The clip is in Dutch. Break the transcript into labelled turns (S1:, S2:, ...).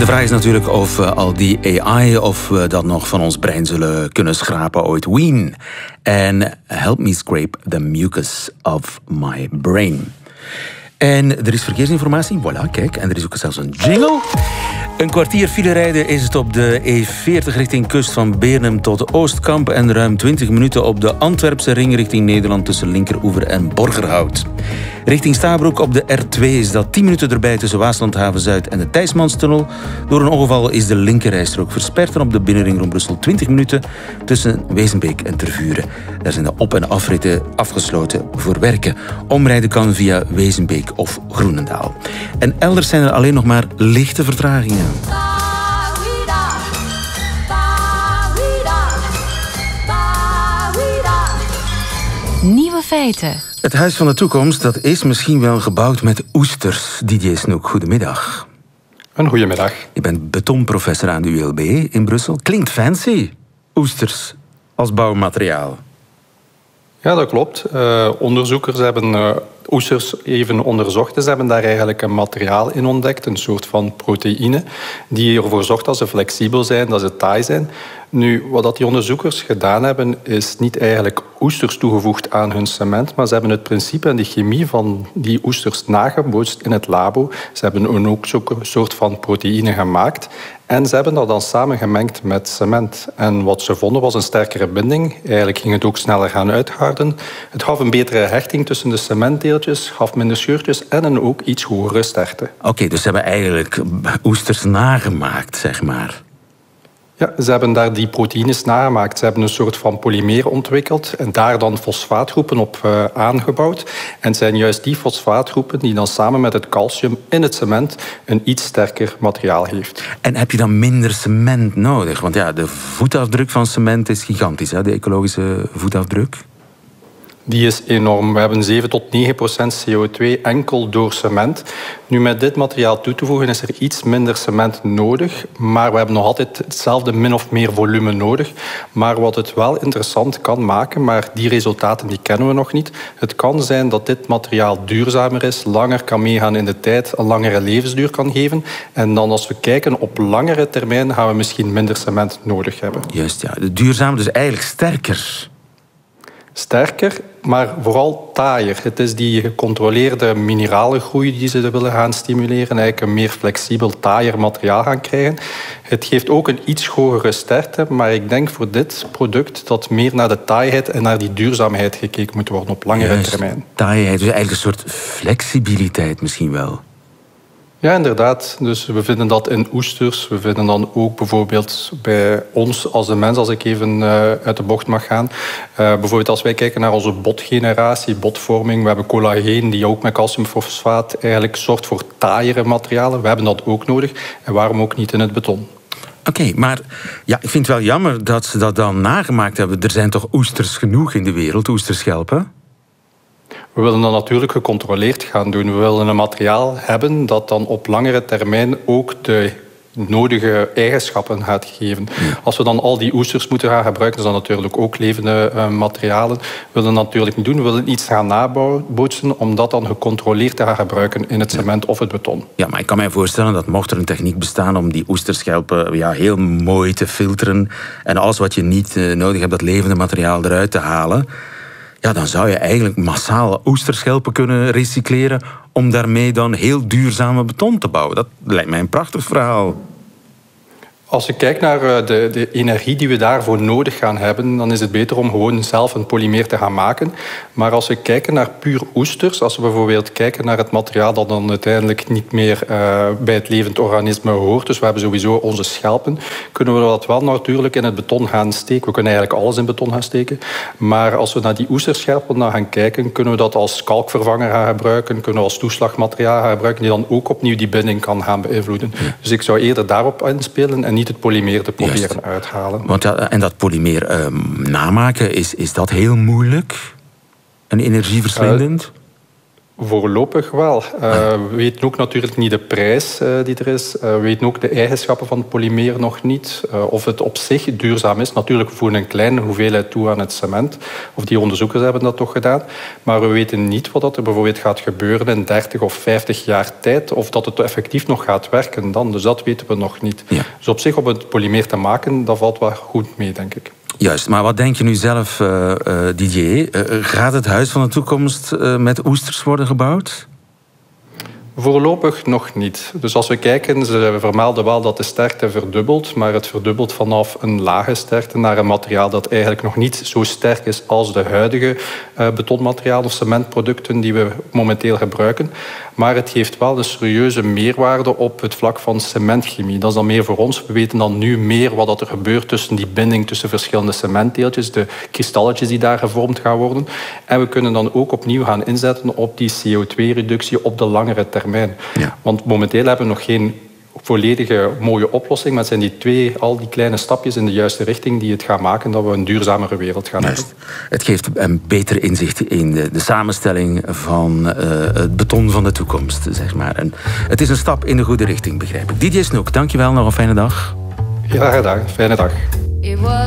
S1: de vraag is natuurlijk of al die AI of we dat nog van ons brein zullen kunnen schrapen ooit. Ween. En help me scrape the mucus of my brain. En er is verkeersinformatie. Voilà, kijk. En er is ook zelfs een jingle. Een kwartier file rijden is het op de E40 richting kust van Bernhem tot Oostkamp. En ruim 20 minuten op de Antwerpse ring richting Nederland tussen Linkeroever en Borgerhout. Richting Stabroek op de R2 is dat 10 minuten erbij tussen Waaslandhaven-Zuid en de Thijsmanstunnel. Door een ongeval is de linkerrijstrook versperd en op de binnenring rond Brussel 20 minuten tussen Wezenbeek en Tervuren. Daar zijn de op- en afritten afgesloten voor werken. Omrijden kan via Wezenbeek of Groenendaal. En elders zijn er alleen nog maar lichte vertragingen.
S2: Nieuwe feiten.
S1: Het Huis van de Toekomst dat is misschien wel gebouwd met oesters. Didier Snoek, goedemiddag.
S3: Een goedemiddag.
S1: Je bent betonprofessor aan de ULB in Brussel. Klinkt fancy, oesters als bouwmateriaal.
S3: Ja, dat klopt. Onderzoekers hebben oesters even onderzocht. Ze hebben daar eigenlijk een materiaal in ontdekt, een soort van proteïne, die ervoor zorgt dat ze flexibel zijn, dat ze taai zijn. Nu, wat die onderzoekers gedaan hebben, is niet eigenlijk oesters toegevoegd aan hun cement, maar ze hebben het principe en de chemie van die oesters nagebootst in het labo. Ze hebben ook zo'n soort van proteïne gemaakt. En ze hebben dat dan samen gemengd met cement. En wat ze vonden was een sterkere binding. Eigenlijk ging het ook sneller gaan uitharden. Het gaf een betere hechting tussen de cementdeeltjes, gaf minder scheurtjes en een ook iets hogere sterkte.
S1: Oké, dus ze hebben eigenlijk oesters nagemaakt, zeg maar.
S3: Ja, ze hebben daar die proteïnes nagemaakt. Ze hebben een soort van polymeer ontwikkeld en daar dan fosfaatgroepen op aangebouwd. En het zijn juist die fosfaatgroepen die dan samen met het calcium in het cement een iets sterker materiaal heeft.
S1: En heb je dan minder cement nodig? Want ja, de voetafdruk van cement is gigantisch, hè? De ecologische voetafdruk.
S3: Die is enorm. We hebben 7 tot 9% CO2 enkel door cement. Nu, met dit materiaal toe te voegen is er iets minder cement nodig, maar we hebben nog altijd hetzelfde min of meer volume nodig. Maar wat het wel interessant kan maken, maar die resultaten die kennen we nog niet. Het kan zijn dat dit materiaal duurzamer is, langer kan meegaan in de tijd, een langere levensduur kan geven. En dan als we kijken op langere termijn gaan we misschien minder cement nodig hebben.
S1: Juist, ja. Duurzamer, dus eigenlijk sterker.
S3: Sterker, maar vooral taaier. Het is die gecontroleerde mineralengroei die ze willen gaan stimuleren. Eigenlijk een meer flexibel, taaier materiaal gaan krijgen. Het geeft ook een iets hogere sterkte, maar ik denk voor dit product dat meer naar de taaiheid en naar die duurzaamheid gekeken moet worden op langere termijn.
S1: Taaiheid, dus eigenlijk een soort flexibiliteit misschien wel.
S3: Ja, inderdaad. Dus we vinden dat in oesters. We vinden dan ook bijvoorbeeld bij ons als de mens, als ik even uit de bocht mag gaan. Bijvoorbeeld als wij kijken naar onze botgeneratie, botvorming. We hebben collageen die ook met calciumfosfaat eigenlijk zorgt voor taaiere materialen. We hebben dat ook nodig. En waarom ook niet in het beton?
S1: Oké, maar ja, ik vind het wel jammer dat ze dat dan nagemaakt hebben. Er zijn toch oesters genoeg in de wereld, oesterschelpen?
S3: We willen dat natuurlijk gecontroleerd gaan doen. We willen een materiaal hebben dat dan op langere termijn ook de nodige eigenschappen gaat geven. Ja. Als we dan al die oesters moeten gaan gebruiken, is dat natuurlijk ook levende materialen. We willen dat natuurlijk niet doen. We willen iets gaan nabootsen om dat dan gecontroleerd te gaan gebruiken in het cement of het beton.
S1: Ja, maar ik kan mij voorstellen dat mocht er een techniek bestaan om die oesterschelpen heel mooi te filteren en alles wat je niet nodig hebt, dat levende materiaal eruit te halen, ja, dan zou je eigenlijk massaal oesterschelpen kunnen recycleren om daarmee dan heel duurzame beton te bouwen. Dat lijkt mij een prachtig verhaal.
S3: Als je kijkt naar de energie die we daarvoor nodig gaan hebben, dan is het beter om gewoon zelf een polymeer te gaan maken. Maar als we kijken naar puur oesters, als we bijvoorbeeld kijken naar het materiaal dat dan uiteindelijk niet meer bij het levend organisme hoort, dus we hebben sowieso onze schelpen, kunnen we dat wel natuurlijk in het beton gaan steken. We kunnen eigenlijk alles in beton gaan steken. Maar als we naar die oesterschelpen dan gaan kijken, kunnen we dat als kalkvervanger gaan gebruiken, kunnen we als toeslagmateriaal gaan gebruiken, die dan ook opnieuw die binding kan gaan beïnvloeden. Ja. Dus ik zou eerder daarop inspelen en niet het polymeer te proberen uithalen.
S1: Want ja, en dat polymeer namaken, is dat heel moeilijk? En energieverslindend?
S3: Voorlopig wel. We weten ook natuurlijk niet de prijs die er is. We weten ook de eigenschappen van het polymeer nog niet. Of het op zich duurzaam is. Natuurlijk, we voegen een kleine hoeveelheid toe aan het cement. Of die onderzoekers hebben dat toch gedaan. Maar we weten niet wat er bijvoorbeeld gaat gebeuren in 30 of 50 jaar tijd. Of dat het effectief nog gaat werken dan. Dus dat weten we nog niet. Ja. Dus op zich, om het polymeer te maken, dat valt wel goed mee, denk ik.
S1: Juist, maar wat denk je nu zelf, Didier? Gaat het huis van de toekomst met oesters worden gebouwd?
S3: Voorlopig nog niet. Dus als we kijken, ze vermelden wel dat de sterkte verdubbelt, maar het verdubbelt vanaf een lage sterkte naar een materiaal dat eigenlijk nog niet zo sterk is als de huidige betonmateriaal of cementproducten die we momenteel gebruiken. Maar het geeft wel een serieuze meerwaarde op het vlak van cementchemie. Dat is dan meer voor ons. We weten dan nu meer wat er gebeurt tussen die binding tussen verschillende cementdeeltjes, de kristalletjes die daar gevormd gaan worden. En we kunnen dan ook opnieuw gaan inzetten op die CO2-reductie op de langere termijn. Ja. Want momenteel hebben we nog geen volledige mooie oplossing, maar het zijn al die kleine stapjes in de juiste richting die het gaan maken dat we een duurzamere wereld gaan hebben.
S1: Het geeft een beter inzicht in de samenstelling van het beton van de toekomst, zeg maar. En het is een stap in de goede richting, begrijp ik. Didier Snoek, dankjewel, nog een fijne dag.
S3: Graag gedaan, fijne dag.